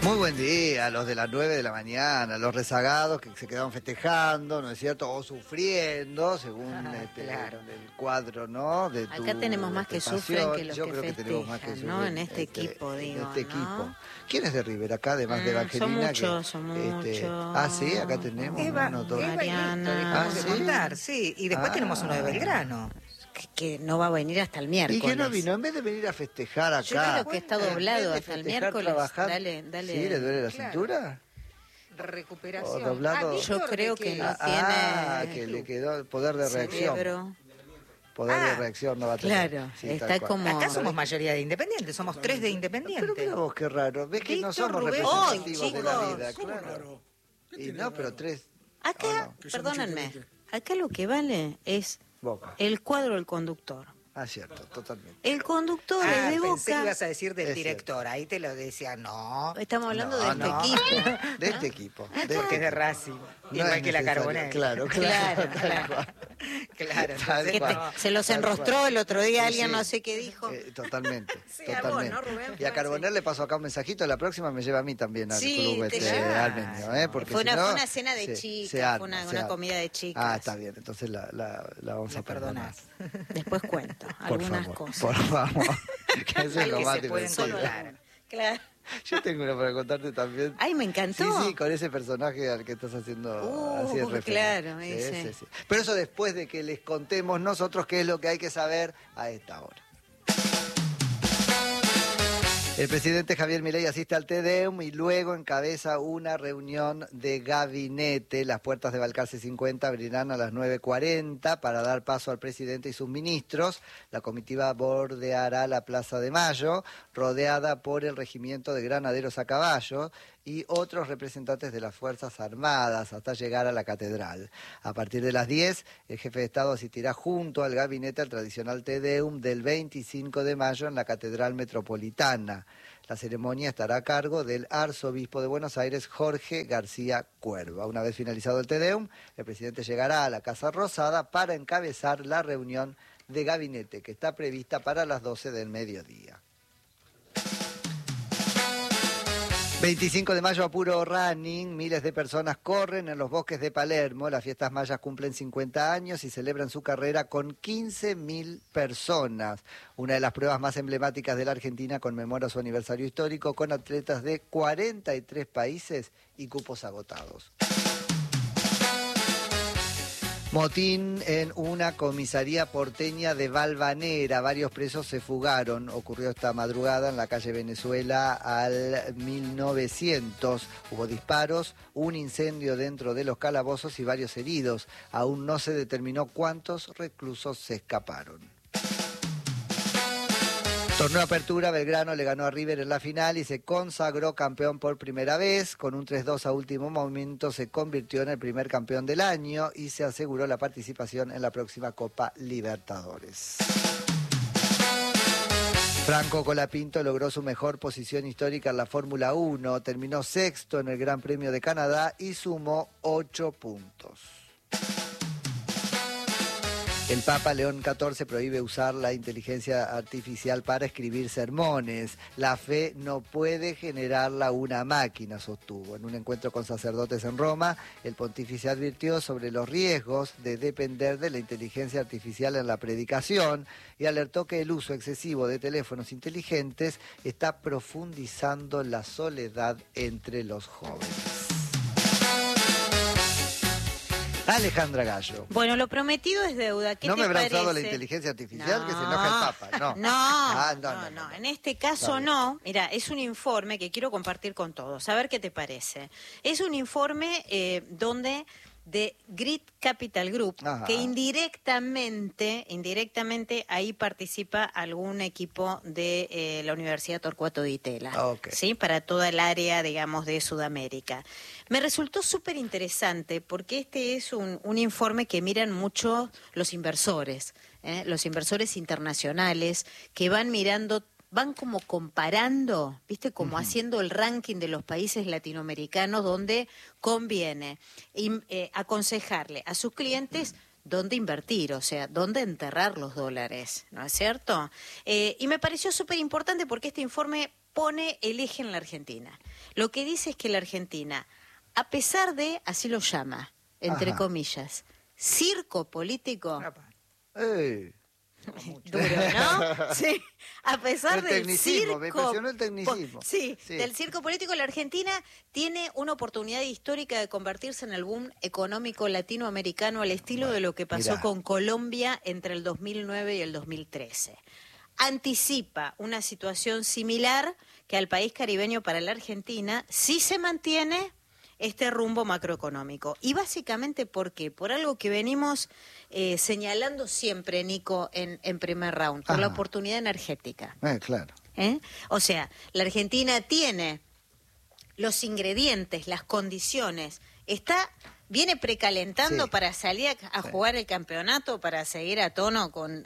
Muy buen día, a los de las 9 de la mañana, los rezagados que se quedaron festejando, ¿no es cierto? O sufriendo, según claro. el cuadro, ¿no? De tu Acá tenemos más que sufren que los Yo que creo que tenemos más que festejan, sufren, ¿no? En este equipo, digo, en este ¿no? equipo. ¿Quién es de River acá, además de Evangelina? Son muchos. Ah, sí, acá tenemos uno, dos. Mariana. Dejamos de contar, sí. Y después tenemos uno de Belgrano. Que no va a venir hasta el miércoles. ¿Y que no vino? En vez de venir a festejar acá. Yo creo que está doblado hasta el miércoles. Trabajar, Dale. ¿Sí? ¿Le duele la cintura? Recuperación. O doblado. Yo creo que no tiene... que le quedó el poder de reacción. Cerebro. Poder de reacción no va a tener. Claro, Sí, está como... Acá somos mayoría de independientes, somos 3 de independientes. Pero mira vos, qué raro. Ves que no Víctor, somos Rubén, representativos de la chicos, vida, claro. Y no, pero 3. Acá, perdónenme, acá lo que vale es Boca. el cuadro del conductor. Ah, cierto, totalmente. El conductor es de pensé que Boca. ibas a decir del Es director, ahí te lo decía, no. Estamos hablando No, de este no. equipo. De este equipo. Porque es de Racing, No igual es que la necesario. Carbonell. Claro. Claro. Claro, Tal entonces cual. no. Se los Tal enrostró cual. el otro día, Sí, alguien sí. no sé qué dijo. Totalmente, Sí, a vos, totalmente. ¿no, Rubén? Y a Carbonell le paso acá un mensajito, la próxima me lleva a mí también al Sí, club te lleva. armenio, porque Fue si una, no, fue una cena de se chicas, arma, fue una se arma. comida de chicas. Ah, está bien, entonces la vamos La a perdonar. perdonás. Después cuento Por algunas favor, cosas. por favor. Que eso es Hay lo que más se pueden divertido. contar. Claro. Yo tengo una para contarte también. Ay, me encantó. Sí, con ese personaje al que estás haciendo así de referencia. claro, Sí, ese. sí. Pero eso después de que les contemos nosotros qué es lo que hay que saber a esta hora. El presidente Javier Milei asiste al Te-Deum y luego encabeza una reunión de gabinete. Las puertas de Balcarce 50 abrirán a las 9:40 para dar paso al presidente y sus ministros. La comitiva bordeará la Plaza de Mayo, rodeada por el regimiento de granaderos a caballo y otros representantes de las Fuerzas Armadas hasta llegar a la catedral. A partir de las 10, el jefe de Estado asistirá junto al gabinete al tradicional Te-Deum del 25 de mayo en la Catedral Metropolitana. La ceremonia estará a cargo del arzobispo de Buenos Aires, Jorge García Cuerva. Una vez finalizado el Te-Deum, el presidente llegará a la Casa Rosada para encabezar la reunión de gabinete que está prevista para las 12 del mediodía. 25 de mayo a puro running, miles de personas corren en los bosques de Palermo. Las fiestas mayas cumplen 50 años y celebran su carrera con 15.000 personas. Una de las pruebas más emblemáticas de la Argentina conmemora su aniversario histórico con atletas de 43 países y cupos agotados. Motín en una comisaría porteña de Valvanera. Varios presos se fugaron. Ocurrió esta madrugada en la calle Venezuela al 1900. Hubo disparos, un incendio dentro de los calabozos y varios heridos. Aún no se determinó cuántos reclusos se escaparon. Torneo Apertura, Belgrano le ganó a River en la final y se consagró campeón por primera vez. Con un 3-2 a último momento se convirtió en el primer campeón del año y se aseguró la participación en la próxima Copa Libertadores. Franco Colapinto logró su mejor posición histórica en la Fórmula 1, terminó sexto en el Gran Premio de Canadá y sumó 8 puntos. El Papa León XIV prohíbe usar la inteligencia artificial para escribir sermones. La fe no puede generarla una máquina, sostuvo. En un encuentro con sacerdotes en Roma, el pontífice advirtió sobre los riesgos de depender de la inteligencia artificial en la predicación y alertó que el uso excesivo de teléfonos inteligentes está profundizando la soledad entre los jóvenes. Alejandra Gallo. Bueno, lo prometido es deuda. ¿Qué ¿No te me habrá parece? usado la inteligencia artificial? No. Que se enoja el Papa. No. No, Ah, no. En este caso no. Mira, es un informe que quiero compartir con todos. A ver qué te parece. Es un informe donde de Grit Capital Group, Ajá. que indirectamente ahí participa algún equipo de la Universidad Torcuato Di Tella, Okay. ¿sí? Para toda el área, digamos, de Sudamérica. Me resultó súper interesante porque este es un informe que miran mucho los inversores internacionales, que van mirando, van como comparando, ¿viste? Como haciendo el ranking de los países latinoamericanos donde conviene aconsejarle a sus clientes dónde invertir, o sea, dónde enterrar los dólares, ¿no es cierto? Y me pareció súper importante porque este informe pone el eje en la Argentina. Lo que dice es que la Argentina, a pesar de, así lo llama, entre comillas, circo político, ¡Ey! duro, ¿no? Sí, a pesar El del tecnicismo, circo, me impresionó el tecnicismo. Sí, Sí. del circo político, la Argentina tiene una oportunidad histórica de convertirse en el boom económico latinoamericano al estilo de lo que pasó mirá. con Colombia entre el 2009 y el 2013. Anticipa una situación similar que al país caribeño para la Argentina si se mantiene este rumbo macroeconómico. Y básicamente, ¿por qué? Por algo que venimos señalando siempre, Nico, en primer round, por la Ajá. oportunidad energética. Claro. O sea, la Argentina tiene los ingredientes, las condiciones, viene precalentando Sí. para salir a jugar el campeonato, para seguir a tono con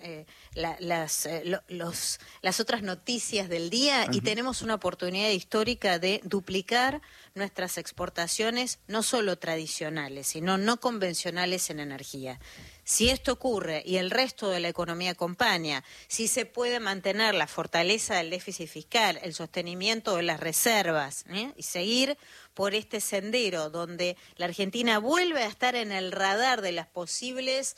las otras noticias del día, y tenemos una oportunidad histórica de duplicar nuestras exportaciones, no solo tradicionales, sino no convencionales en energía. Si esto ocurre y el resto de la economía acompaña, si se puede mantener la fortaleza del déficit fiscal, el sostenimiento de las reservas, y seguir por este sendero donde la Argentina vuelve a estar en el radar de las posibles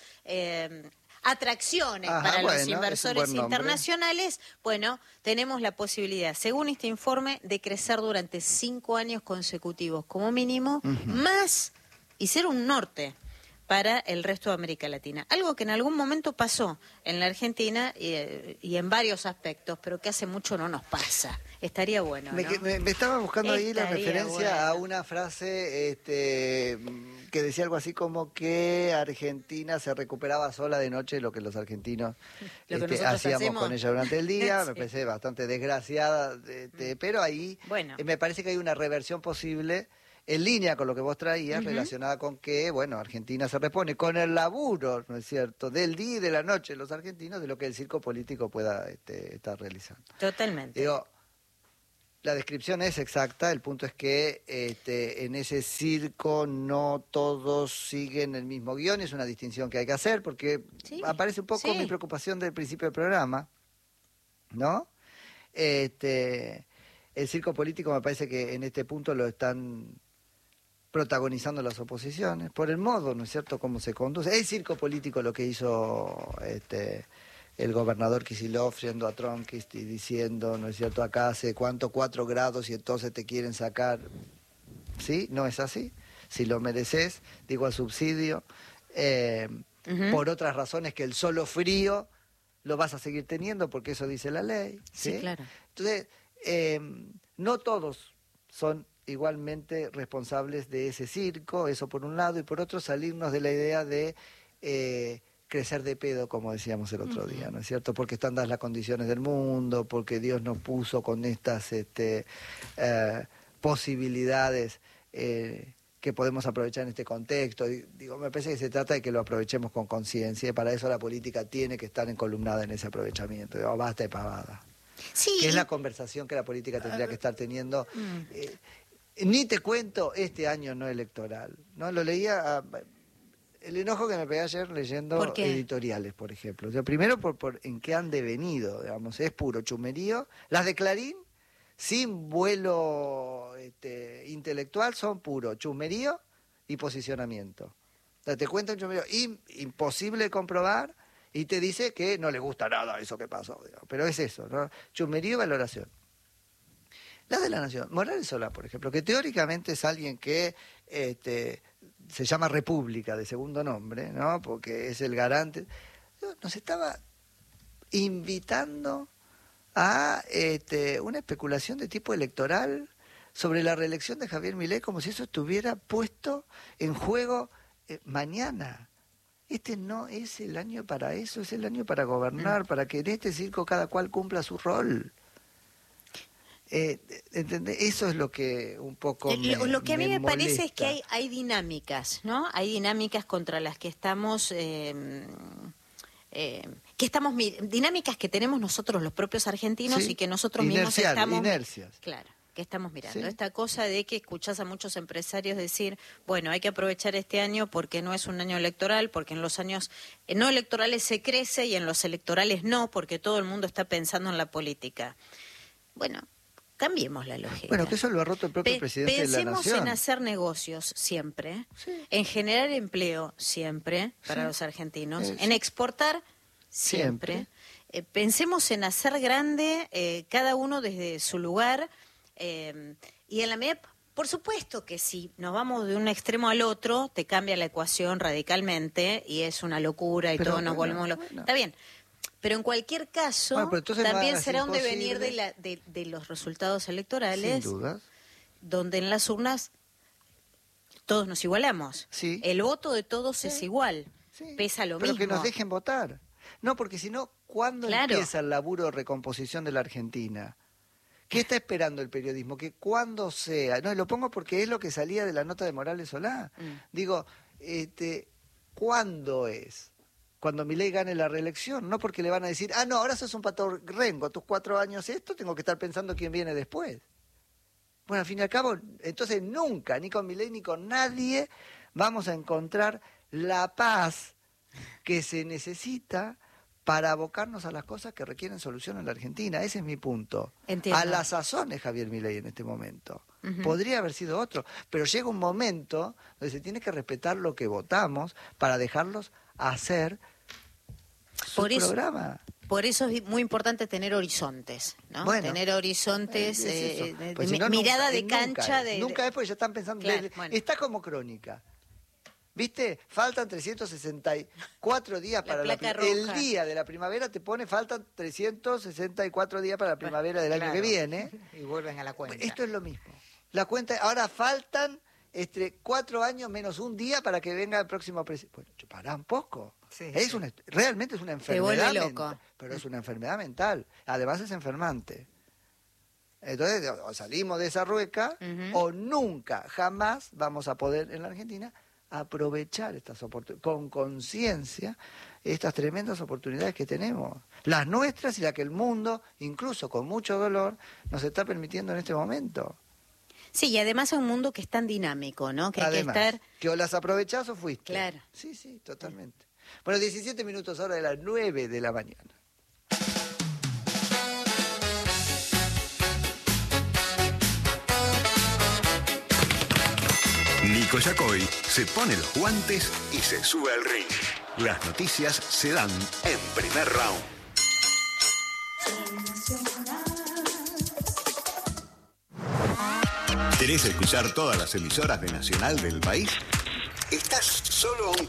atracciones para los bueno, es un inversores buen nombre. internacionales, bueno, tenemos la posibilidad, según este informe, de crecer durante 5 años consecutivos como mínimo, más y ser un norte para el resto de América Latina. Algo que en algún momento pasó en la Argentina y en varios aspectos, pero que hace mucho no nos pasa. Estaría bueno, ¿no? Me estaba buscando ahí la Estaría referencia a bueno. una frase que decía algo así como que Argentina se recuperaba sola de noche, lo que los argentinos Lo que nosotros hacíamos hacemos. con ella durante el día. Sí. Me parece bastante desgraciada, pero ahí Bueno. me parece que hay una reversión posible en línea con lo que vos traías, relacionada con que, bueno, Argentina se repone con el laburo, ¿no es cierto?, del día y de la noche los argentinos, de lo que el circo político pueda estar realizando. Totalmente. Digo, la descripción es exacta, el punto es que en ese circo no todos siguen el mismo guión, es una distinción que hay que hacer, porque Sí, aparece un poco sí. mi preocupación del principio del programa, ¿no? El circo político me parece que en este punto lo están protagonizando las oposiciones, por el modo, ¿no es cierto?, cómo se conduce. El circo político lo que hizo el gobernador Kicillof yendo a Trump y diciendo, ¿no es cierto?, acá hace cuánto, 4 grados y entonces te quieren sacar. ¿Sí? ¿No es así? Si lo mereces, digo, al subsidio, por otras razones que el solo frío lo vas a seguir teniendo porque eso dice la ley. Sí, claro. Entonces, no todos son igualmente responsables de ese circo, eso por un lado, y por otro salirnos de la idea de crecer de pedo, como decíamos el otro día, ¿no es cierto? Porque están dadas las condiciones del mundo, porque Dios nos puso con estas posibilidades que podemos aprovechar en este contexto. Digo, me parece que se trata de que lo aprovechemos con conciencia, y para eso la política tiene que estar encolumnada en ese aprovechamiento. Digo, basta de pavada. Sí. Que es la conversación que la política tendría que estar teniendo. Ni te cuento este año no electoral, ¿no? Lo leía, el enojo que me pegué ayer leyendo ¿Por qué? editoriales, por ejemplo. O sea, primero por en qué han devenido, digamos, es puro chumerío. Las de Clarín, sin vuelo intelectual, son puro chumerío y posicionamiento. O sea, te cuenta un chumerío imposible de comprobar y te dice que no le gusta nada eso que pasó, digamos. Pero es eso, ¿no? Chumerío y valoración. Las de la Nación, Morales Solá, por ejemplo, que teóricamente es alguien que se llama República de segundo nombre, ¿no? Porque es el garante, nos estaba invitando a una especulación de tipo electoral sobre la reelección de Javier Milei, como si eso estuviera puesto en juego mañana. Este no es el año para eso, es el año para gobernar, para que en este circo cada cual cumpla su rol. ¿Entendés? Eso es lo que un poco lo que a mí me parece es molesta. que hay dinámicas, ¿no? Hay dinámicas contra las que estamos dinámicas que tenemos nosotros los propios argentinos Sí, y que nosotros mismos estamos inercias. Claro, que estamos mirando. Sí. Esta cosa de que escuchás a muchos empresarios decir, bueno, hay que aprovechar este año porque no es un año electoral, porque en los años no electorales se crece y en los electorales no, porque todo el mundo está pensando en la política. Bueno, Cambiemos la lógica. Bueno, que eso lo ha roto el propio presidente de la Pensemos Nación. en hacer negocios siempre, Sí. en generar empleo siempre para Sí. los argentinos, Sí. en exportar siempre. Pensemos en hacer grande cada uno desde su lugar y en la medida, por supuesto que si nos vamos de un extremo al otro, te cambia la ecuación radicalmente y es una locura y Pero todos nos bueno, volvemos... bueno. Está bien. Pero en cualquier caso, Bueno, pero entonces no también hagas será un devenir imposible. de los resultados Sin electorales, dudas. donde en las urnas todos nos igualamos. Sí. El voto de todos es igual, Sí, pesa lo pero mismo. que nos dejen votar. No, porque si no, ¿cuándo Claro. empieza el laburo de recomposición de la Argentina? ¿Qué está esperando el periodismo? Que cuando sea. No, y lo pongo porque es lo que salía de la nota de Morales Solá. Digo, ¿cuándo es? Cuando Milei gane la reelección, no porque le van a decir, no, ahora sos un pato rengo, a tus 4 años esto, tengo que estar pensando quién viene después. Bueno, al fin y al cabo, entonces nunca, ni con Milei ni con nadie, vamos a encontrar la paz que se necesita para abocarnos a las cosas que requieren solución en la Argentina. Ese es mi punto. Entiendo. A la sazón es Javier Milei en este momento. Podría haber sido otro, pero llega un momento donde se tiene que respetar lo que votamos para dejarlos hacer su Por eso- programa. Por eso es muy importante tener horizontes, ¿no? Bueno, tener horizontes, Es eso. de Pues si no, mirada de nunca cancha. es. Nunca es porque ya están pensando. Claro, bueno. Está como Crónica. ¿Viste? Faltan 364 días La para placa el roja. día de la primavera te pone, faltan 364 días para la primavera del año Claro. que viene. Y vuelven a la cuenta. Esto es lo mismo. La cuenta, ahora faltan 4 años menos un día para que venga el próximo presidente. Bueno, pará un poco. Sí, Es sí. realmente es una Te vuelve enfermedad loco. mental, pero es una enfermedad mental. Además es enfermante. Entonces, o salimos de esa rueca o nunca, jamás vamos a poder en la Argentina aprovechar estas oportunidades, con conciencia, estas tremendas oportunidades que tenemos. Las nuestras y las que el mundo, incluso con mucho dolor, nos está permitiendo en este momento. Sí, y además es un mundo que es tan dinámico, ¿no? Que Además, hay que estar... que o las aprovechás o fuiste. Claro. Sí, totalmente. Bueno, 17 minutos ahora de las 9 de la mañana. Nico Yacoy se pone los guantes y se sube al ring. Las noticias se dan en primer round. ¿Querés escuchar todas las emisoras de Nacional del país? Estás solo a un